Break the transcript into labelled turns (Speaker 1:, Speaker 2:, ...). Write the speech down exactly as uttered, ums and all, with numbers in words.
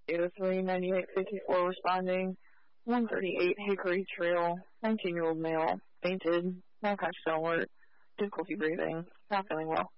Speaker 1: eight oh three, ninety-eight fifty-four responding. one thirty-eight Hickory Trail, nineteen-year-old male, fainted, non-conscious alert, difficulty breathing, not feeling well.